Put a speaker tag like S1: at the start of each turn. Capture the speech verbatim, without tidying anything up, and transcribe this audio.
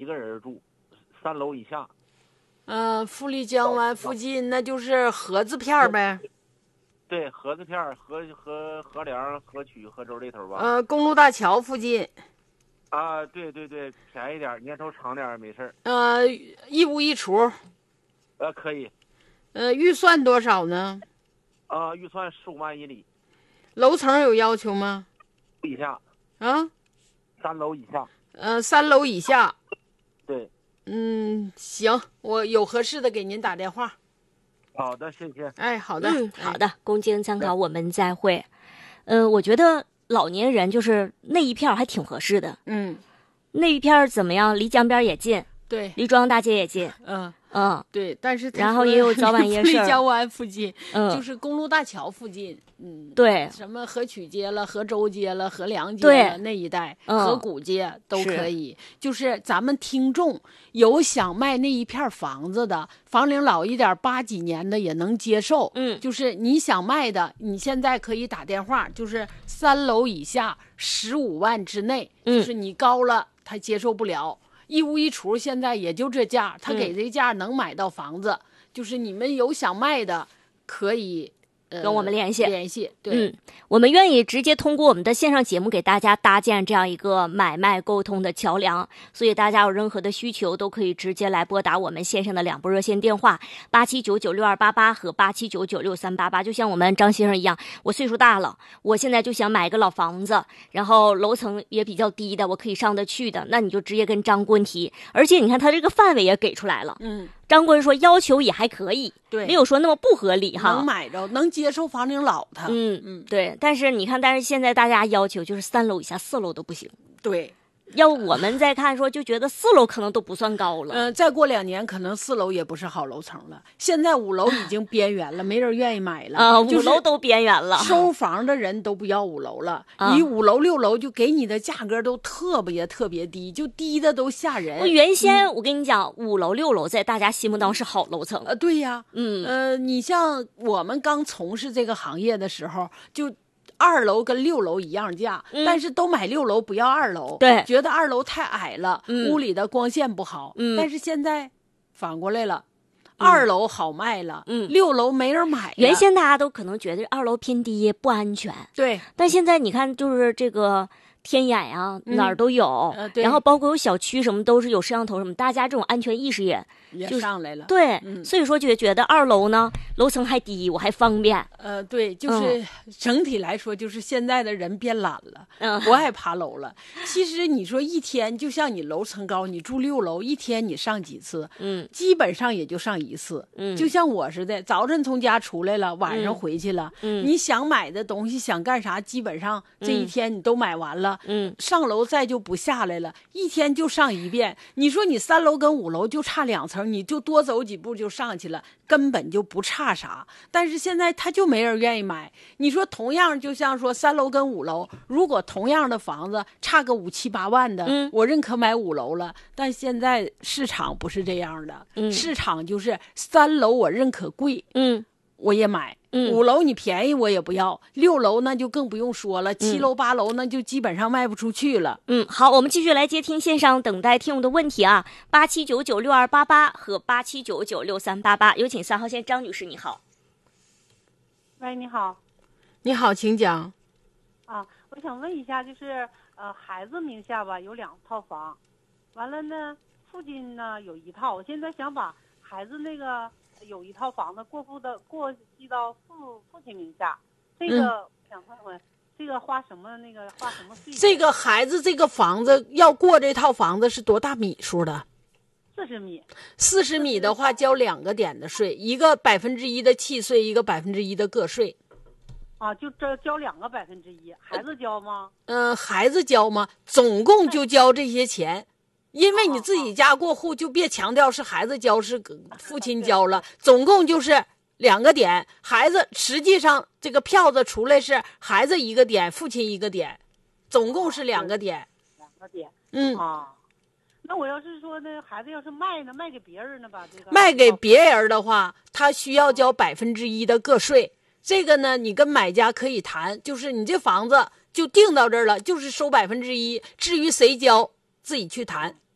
S1: 个人住，三楼以下。
S2: 呃，富丽江湾附近那就是河字片呗。
S1: 对，河字片、河河河梁、河曲、河州这头吧。
S2: 呃，公路大桥附近。
S1: 啊，对对对，便宜点，年头长点没事。
S2: 呃，一屋一厨。
S1: 呃，可以。
S2: 呃，预算多少呢？
S1: 啊，预算十五万一里。
S2: 楼层有要求吗？
S1: 以下。
S2: 啊？
S1: 三楼以下。
S2: 呃，三楼以下。
S1: 对。
S2: 嗯，行，我有合适的给您打电话。
S1: 好的，谢谢。
S2: 哎，好的，
S3: 嗯，好的，供经参考，我们再会。嗯、呃，我觉得老年人就是那一片还挺合适的。
S2: 嗯，
S3: 那一片怎么样？离江边也近，
S2: 对，
S3: 离中央大街也近。
S2: 嗯
S3: 嗯，
S2: 对，但是
S3: 然后也有早晚夜市。
S2: 富丽江湾附近，
S3: 嗯，
S2: 就是公路大桥附近，嗯，
S3: 对，
S2: 什么河曲街了、河州街了、河梁街了那一带，
S3: 嗯、
S2: 河谷街都可以。是就是咱们听众有想卖那一片房子的，房龄老一点，八几年的也能接受。
S3: 嗯，
S2: 就是你想卖的，你现在可以打电话，就是三楼以下，十五万之内，
S3: 嗯、
S2: 就是你高了他接受不了。一屋一厨现在也就这价，他给这价能买到房子。嗯、就是你们有想卖的，可以、呃、
S3: 跟我们联系
S2: 联系。对，
S3: 嗯，我们愿意直接通过我们的线上节目给大家搭建这样一个买卖沟通的桥梁，所以大家有任何的需求都可以直接来拨打我们线上的两部热线电话八七九九六二八八和八七九九六三八八。就像我们张先生一样，我岁数大了，我现在就想买一个老房子，然后楼层也比较低的，我可以上得去的，那你就直接跟张棍提，而且你看他这个范围也给出来了。
S2: 嗯，
S3: 张棍说要求也还可以，
S2: 对，
S3: 没有说那么不合理哈，
S2: 能买着，能接受房龄老他。
S3: 嗯嗯，对。但是你看，但是现在大家要求就是三楼以下，四楼都不行。
S2: 对。
S3: 要我们再看说，就觉得四楼可能都不算高了。
S2: 嗯、呃，再过两年，可能四楼也不是好楼层了。现在五楼已经边缘了，没人愿意买了。
S3: 啊、呃，
S2: 就是、
S3: 五楼都边缘了，
S2: 收房的人都不要五楼了。
S3: 啊、
S2: 你五楼六楼就给你的价格都特别特别低，就低的都吓人。
S3: 我原先、嗯、我跟你讲，五楼六楼在大家心目当中是好楼层。
S2: 呃，对呀，
S3: 嗯
S2: 呃，你像我们刚从事这个行业的时候，就。二楼跟六楼一样价、嗯，但是都买六楼不要二楼，
S3: 对，
S2: 觉得二楼太矮了、嗯，屋里的光线不好。
S3: 嗯，
S2: 但是现在反过来了，嗯、二楼好卖了，
S3: 嗯，
S2: 六楼没人买了。
S3: 原先大家都可能觉得二楼偏低不安全，
S2: 对，
S3: 但现在你看，就是这个。天眼呀、啊，哪儿都有、
S2: 嗯呃，
S3: 然后包括有小区什么都是有摄像头什么，大家这种安全意识也
S2: 也上来了。
S3: 对、
S2: 嗯，
S3: 所以说就觉得二楼呢楼层还低，我还方便。
S2: 呃，对，就是整体来说，就是现在的人变懒了，
S3: 嗯，
S2: 不爱爬楼了。其实你说一天，就像你楼层高，你住六楼，一天你上几次？
S3: 嗯，
S2: 基本上也就上一次。
S3: 嗯，
S2: 就像我似的，早晨从家出来了，晚上回去了。
S3: 嗯，
S2: 你想买的东西，想干啥，基本上这一天你都买完了。
S3: 嗯，
S2: 上楼再就不下来了，一天就上一遍。你说你三楼跟五楼就差两层，你就多走几步就上去了，根本就不差啥。但是现在他就没人愿意买。你说同样，就像说三楼跟五楼，如果同样的房子差个五七八万的，
S3: 嗯，
S2: 我认可买五楼了。但现在市场不是这样的，
S3: 嗯，
S2: 市场就是三楼我认可贵，
S3: 嗯，
S2: 我也买。
S3: 嗯，
S2: 五楼你便宜我也不要，六楼那就更不用说了，七楼八楼那就基本上卖不出去了。
S3: 嗯，好，我们继续来接听线上等待听众的问题啊，八七九九六二八八和八七九九六三八八，有请三号线张女士，你好。
S4: 喂，你好。
S2: 你好，请讲。
S4: 啊，我想问一下，就是呃，孩子名下吧有两套房，完了呢，父亲呢有一套，我现在想把孩子那个。有一套房子过户的过继到父父亲名下，这个、嗯、想问问，这个花什么那个花什么税？
S2: 这个孩子这个房子要过这套房子是多大米数的？
S4: 四十米。
S2: 四十米的话交两个点的税，一个百分之一的契税，一个百分之一的个税。
S4: 啊，就这交两个百分之一，孩子交吗？
S2: 嗯、呃，孩子交吗？总共就交这些钱。因为你自己家过户，就别强调是孩子交是父亲交了，总共就是两个点。孩子实际上这个票子出来是孩子一个点，父亲一个点，总共是两个点。
S4: 两个点，
S2: 嗯
S4: 啊。那我要是说呢，孩子要是卖呢，卖给别人呢吧，这个
S2: 卖给别人的话，他需要交百分之一的个税。这个呢，你跟买家可以谈，就是你这房子就定到这儿了，就是收百分之一，至于谁交。自己去谈。